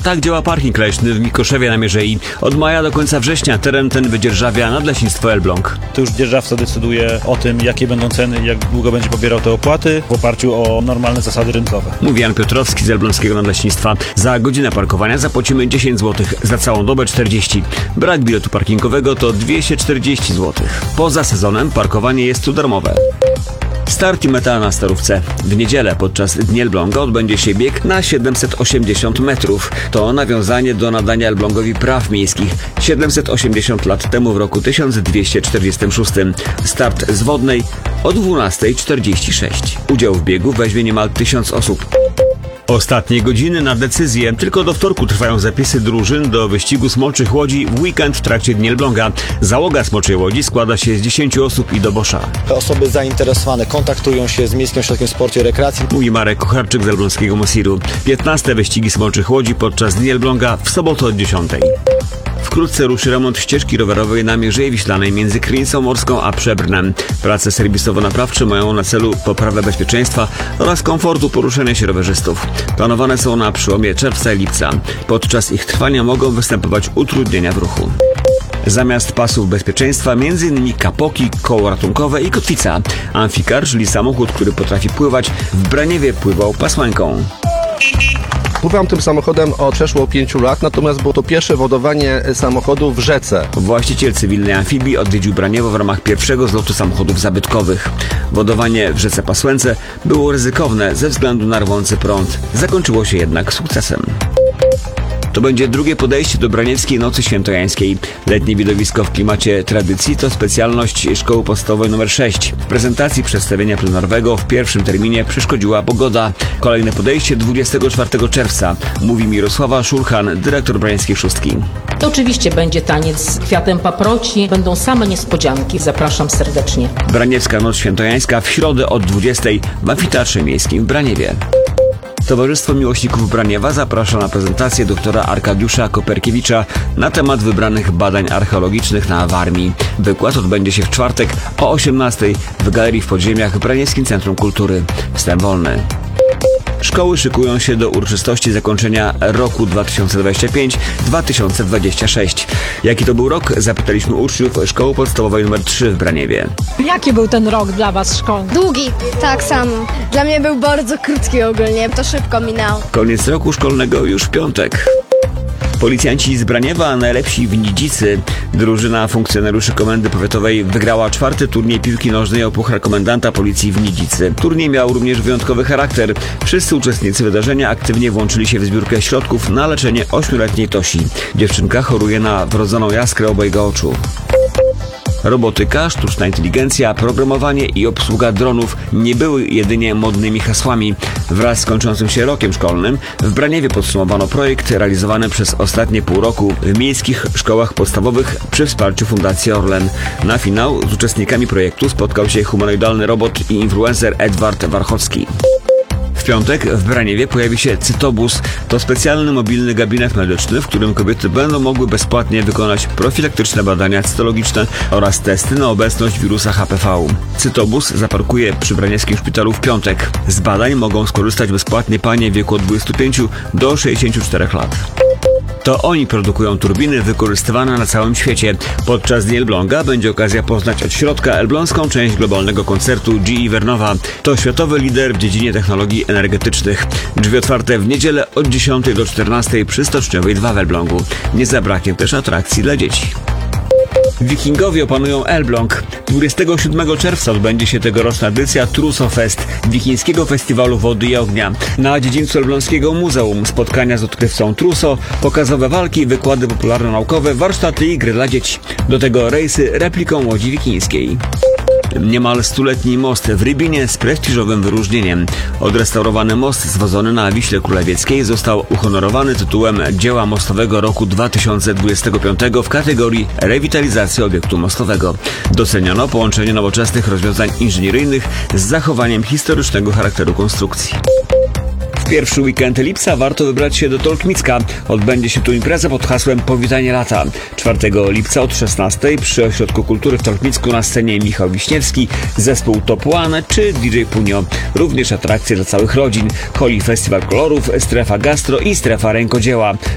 Tak działa parking leśny w Mikoszewie na Mierzei. Od maja do końca września teren ten wydzierżawia Nadleśnictwo Elbląg. To już dzierżawca decyduje o tym, jakie będą ceny i jak długo będzie pobierał te opłaty w oparciu o normalne zasady rynkowe. Mówi Jan Piotrowski z Elbląskiego Nadleśnictwa. Za godzinę parkowania zapłacimy 10 zł, za całą dobę 40. Brak biletu parkingowego to 240 zł. Poza sezonem parkowanie jest tu darmowe. Start i meta na Starówce. W niedzielę podczas Dni Elbląga odbędzie się bieg na 780 metrów. To nawiązanie do nadania Elblągowi praw miejskich 780 lat temu w roku 1246. Start z Wodnej o 12:46. Udział w biegu weźmie niemal 1000 osób. Ostatnie godziny na decyzję. Tylko do wtorku trwają zapisy drużyn do wyścigu smoczych łodzi w weekend w trakcie Dni Elbląga. Załoga smoczej łodzi składa się z 10 osób i dobosza. Osoby zainteresowane kontaktują się z Miejskim Ośrodkiem Sportu i Rekreacji. Mówi Marek Kocharczyk z Elbląskiego Mosiru. 15 wyścigi smoczych łodzi podczas Dni Elbląga w sobotę od 10. Wkrótce ruszy remont ścieżki rowerowej na Mierzei Wiślanej między Krynicą Morską a Przebrnem. Prace serwisowo-naprawcze mają na celu poprawę bezpieczeństwa oraz komfortu poruszania się rowerzystów. Planowane są na przełomie czerwca i lipca. Podczas ich trwania mogą występować utrudnienia w ruchu. Zamiast pasów bezpieczeństwa m.in. kapoki, koło ratunkowe i kotwica. Amfikar, czyli samochód, który potrafi pływać, w Braniewie pływał pasłańką. Pływam tym samochodem od przeszło 5 lat, natomiast było to pierwsze wodowanie samochodu w rzece. Właściciel cywilnej amfibii odwiedził Braniewo w ramach pierwszego zlotu samochodów zabytkowych. Wodowanie w rzece Pasłęce było ryzykowne ze względu na rwący prąd. Zakończyło się jednak sukcesem. To będzie drugie podejście do Braniewskiej Nocy Świętojańskiej. Letnie widowisko w klimacie tradycji to specjalność Szkoły Podstawowej nr 6. W prezentacji przedstawienia plenerowego w pierwszym terminie przeszkodziła pogoda. Kolejne podejście 24 czerwca, mówi Mirosława Szurchan, dyrektor Braniewskiej Szóstki. To oczywiście będzie taniec z kwiatem paproci, będą same niespodzianki. Zapraszam serdecznie. Braniewska Noc Świętojańska w środę od 20 w Amfiteatrze Miejskim w Braniewie. Towarzystwo Miłośników Braniewa zaprasza na prezentację doktora Arkadiusza Koperkiewicza na temat wybranych badań archeologicznych na Warmii. Wykład odbędzie się w czwartek o 18 w Galerii w Podziemiach w Braniewskim Centrum Kultury. Wstęp wolny. Szkoły szykują się do uroczystości zakończenia roku 2025-2026. Jaki to był rok? Zapytaliśmy uczniów Szkoły Podstawowej nr 3 w Braniewie. Jaki był ten rok dla was szkolny? Długi, tak samo. Dla mnie był bardzo krótki ogólnie, to szybko minęło. Koniec roku szkolnego już w piątek. Policjanci z Braniewa, a najlepsi w Nidzicy. Drużyna funkcjonariuszy Komendy Powiatowej wygrała 4. turniej piłki nożnej o Puchar Komendanta Policji w Nidzicy. Turniej miał również wyjątkowy charakter. Wszyscy uczestnicy wydarzenia aktywnie włączyli się w zbiórkę środków na leczenie 8-letniej Tosi. Dziewczynka choruje na wrodzoną jaskrę obojga oczu. Robotyka, sztuczna inteligencja, programowanie i obsługa dronów nie były jedynie modnymi hasłami. Wraz z kończącym się rokiem szkolnym w Braniewie podsumowano projekt realizowany przez ostatnie pół roku w miejskich szkołach podstawowych przy wsparciu Fundacji Orlen. Na finał z uczestnikami projektu spotkał się humanoidalny robot i influencer Edward Warchowski. W piątek w Braniewie pojawi się Cytobus. To specjalny mobilny gabinet medyczny, w którym kobiety będą mogły bezpłatnie wykonać profilaktyczne badania cytologiczne oraz testy na obecność wirusa HPV. Cytobus zaparkuje przy Braniewskim Szpitalu w piątek. Z badań mogą skorzystać bezpłatnie panie w wieku od 25 do 64 lat. To oni produkują turbiny wykorzystywane na całym świecie. Podczas Dni Elbląga będzie okazja poznać od środka elbląską część globalnego koncertu GE Vernova. To światowy lider w dziedzinie technologii energetycznych. Drzwi otwarte w niedzielę od 10 do 14 przy Stoczniowej 2 w Elblągu. Nie zabraknie też atrakcji dla dzieci. Wikingowie opanują Elbląg. 27 czerwca odbędzie się tegoroczna edycja Truso Fest, wikińskiego festiwalu wody i ognia. Na dziedzińcu Elbląskiego Muzeum spotkania z odkrywcą Truso, pokazowe walki, wykłady popularno-naukowe, warsztaty i gry dla dzieci. Do tego rejsy repliką łodzi wikińskiej. Niemal 100-letni most w Rybinie z prestiżowym wyróżnieniem. Odrestaurowany most zwodzony na Wiśle Królewieckiej został uhonorowany tytułem Dzieła Mostowego roku 2025 w kategorii rewitalizacji obiektu mostowego. Doceniono połączenie nowoczesnych rozwiązań inżynieryjnych z zachowaniem historycznego charakteru konstrukcji. W pierwszy weekend lipca warto wybrać się do Tolkmicka. Odbędzie się tu impreza pod hasłem Powitanie lata. 4 lipca od 16 przy Ośrodku Kultury w Tolkmicku na scenie Michał Wiśniewski, zespół Top One czy DJ Punio. Również atrakcje dla całych rodzin. Holi Festiwal Kolorów, strefa gastro i strefa rękodzieła.